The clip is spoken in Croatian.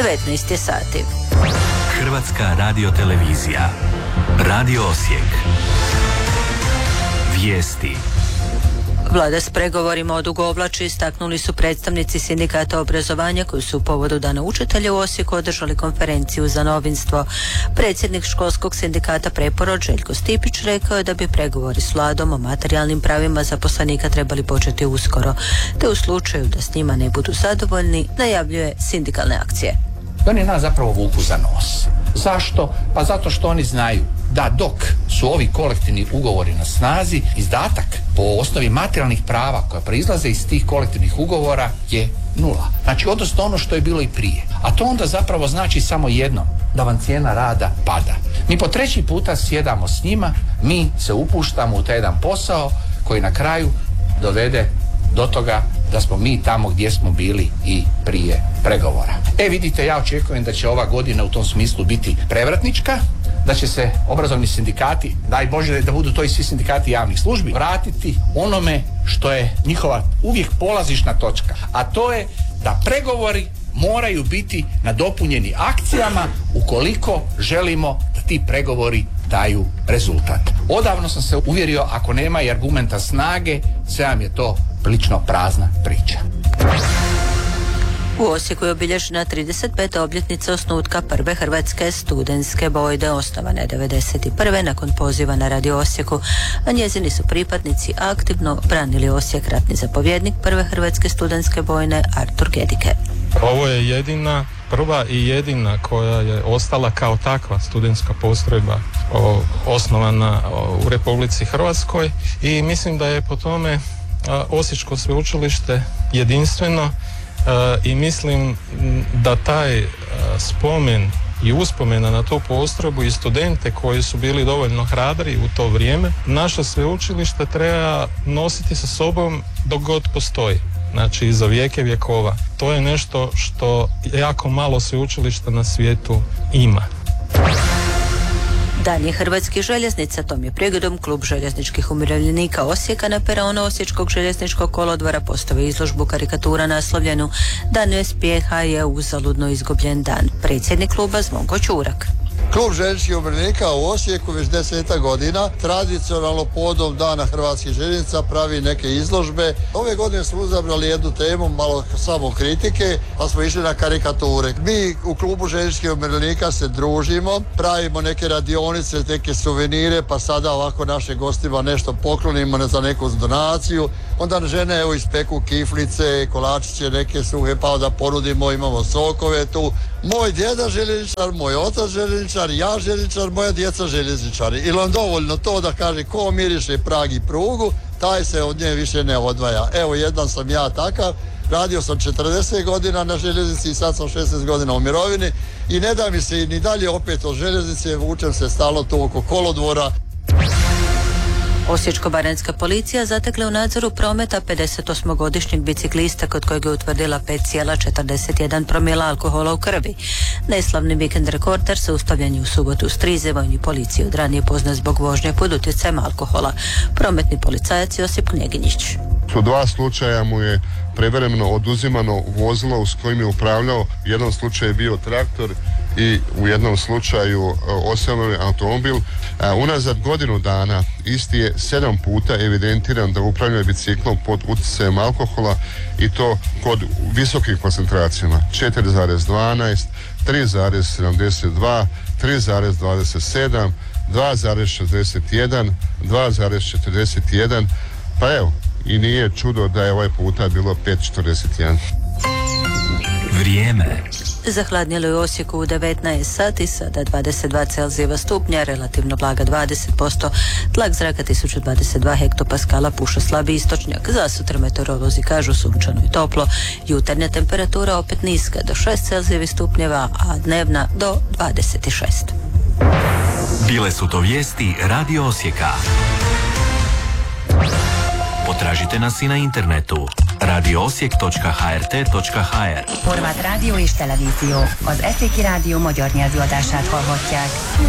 19 je sati. Hrvatska radiotelevizija. Radio Osijek. Vijesti. Vlada s pregovorima odugovlači, istaknuli su predstavnici sindikata obrazovanja koji su u povodu Dana učitelja u Osijeku održali konferenciju za novinstvo. Predsjednik školskog sindikata Preporod Željko Stipić rekao je da bi pregovori s vladom o materijalnim pravima zaposlenika trebali početi uskoro, te u slučaju da s njima ne budu zadovoljni, najavljuje sindikalne akcije. Oni nas zapravo vuku za nos. Zašto? Pa zato što oni znaju da dok su ovi kolektivni ugovori na snazi, izdatak po osnovi materijalnih prava koja proizlaze iz tih kolektivnih ugovora je nula. Znači, odnosno ono što je bilo i prije. A to onda zapravo znači samo jedno, da vam cijena rada pada. Mi po treći puta sjedamo s njima, mi se upuštamo u taj jedan posao koji na kraju dovede do toga da smo mi tamo gdje smo bili i prije pregovora. Vidite, ja očekujem da će ova godina u tom smislu biti prevratnička, da će se obrazovni sindikati, daj Bože da budu to i svi sindikati javnih službi, vratiti onome što je njihova uvijek polazišna točka, a to je da pregovori moraju biti nadopunjeni akcijama ukoliko želimo da ti pregovori daju rezultat. Odavno sam se uvjerio, ako nema i argumenta snage, sve vam je to prilično prazna priča. U Osijeku je obilježena 35. obljetnica osnutka prve hrvatske studentske bojde, osnovane 1991. nakon poziva na Radio Osijeku, a njezini su pripadnici aktivno branili Osijek. Ratni zapovjednik prve hrvatske studentske bojne Artur Gedike. Ovo je prva i jedina koja je ostala kao takva studentska postrojba osnovana u Republici Hrvatskoj i mislim da je po tome Osječko sveučilište jedinstveno i mislim da taj spomen i uspomena na tu postrojbu i studente koji su bili dovoljno hrabri u to vrijeme, naše sveučilište treba nositi sa sobom dok god postoji. Znači, za vijeke vjekova. To je nešto što jako malo sveučilišta na svijetu ima. Dan je hrvatskih željeznica, tom je prigodom Klub željezničkih umirovljenika Osijeka na peronu Osječkog željezničkog kolodvora postavio izložbu karikatura naslovljenu Dan uspjeha je uzaludno izgubljen dan. Predsjednik kluba Zvonko Ćurak. Klub željezničkih umirovljenika u Osijeku već 10 godina tradicionalno povodom Dana hrvatskih željeznica pravi neke izložbe. Ove godine smo izabrali jednu temu, malo samo kritike, pa smo išli na karikature. Mi u klubu željezničkih umirovljenika se družimo, pravimo neke radionice, neke suvenire, pa sada ovako našim gostima nešto poklonimo za neku donaciju. Onda žene ispeku kiflice, kolačiće, neke suhe, pa da ponudimo, imamo sokove tu. Moj djeda željezničar, moj otac željezničar, ja željezničar, moja djeca željezničari. Ili vam dovoljno to da kaže ko miriše prag i prugu, taj se od nje više ne odvaja. Evo, jedan sam ja takav, radio sam 40 godina na željeznici i sad sam 16 godina u mirovini i ne da mi se ni dalje opet od željeznice, vučem se stalno tu oko kolodvora. Osječko-baranjska policija zatekla u nadzoru prometa 58-godišnjeg biciklista kod kojeg je utvrdila 5,41 promila alkohola u krvi. Neslavni vikend rekorder zaustavljen je u subotu u Strize. Vojni policije od ranije poznat zbog vožnje pod utjecajem alkohola. Prometni policajac Josip Kneginjić. U 2 slučaja mu je prevremeno oduzimano vozilo s kojim je upravljao. U jednom slučaju je bio traktor i u jednom slučaju osobni automobil. Unazad godinu dana isti je 7 puta evidentiran da upravlja biciklom pod utjecajem alkohola i to kod visokih koncentracijama 4,12, 3,72, 3,27, 2,61, 2,41, pa evo, i nije čudo da je ovaj puta bilo 5,41. Vrijeme. Zahladnjelo je u Osijeku u 19 sati, sada 22 Celzijeva stupnja, relativno blaga 20%, tlak zraka 1022 hektopaskala, puša slabi istočnjak. Za sutra meteorolozi kažu sunčano i toplo, jutarnja temperatura opet niska do 6 Celzijevih stupnjeva, a dnevna do 26. Bile su to vijesti Radio Osijeka. Potražite nas i na internetu radioosijek.hrt.hr. Horvát rádió és televízió. Az Eszéki Rádió magyar nyelvű adását hallhatják.